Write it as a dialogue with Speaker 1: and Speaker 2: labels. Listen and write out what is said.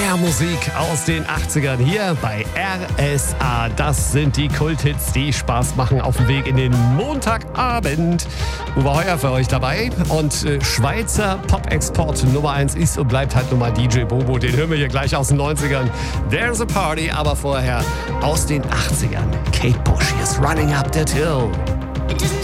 Speaker 1: Mehr Musik aus den 80ern hier bei RSA. Das sind die Kulthits, die Spaß machen auf dem Weg in den Montagabend. Uwe Heuer für euch dabei. Und Schweizer Pop-Export Nummer 1 ist und bleibt halt nun mal DJ Bobo. Den hören wir hier gleich aus den 90ern. There's a Party, aber vorher aus den 80ern. Kate Bush is Running Up That Hill.